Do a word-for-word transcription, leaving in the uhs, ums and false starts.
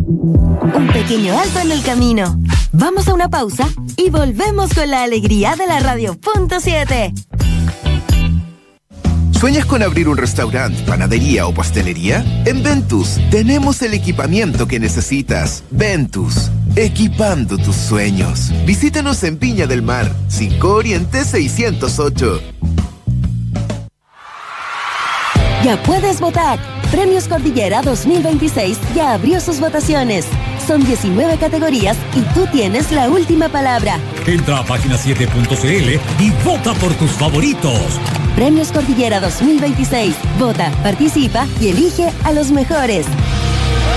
Un pequeño alto en el camino. Vamos a una pausa y volvemos con la alegría de la radio punto siete. ¿Sueñas con abrir un restaurante, panadería o pastelería? En Ventus tenemos el equipamiento que necesitas. Ventus, equipando tus sueños. Visítanos en Viña del Mar, cinco Oriente seiscientos ocho. Ya puedes votar. Premios Cordillera dos mil veintiséis ya abrió sus votaciones. Son diecinueve categorías y tú tienes la última palabra. Entra a página siete punto c l y vota por tus favoritos. Premios Cordillera dos mil veintiséis. Vota, participa y elige a los mejores.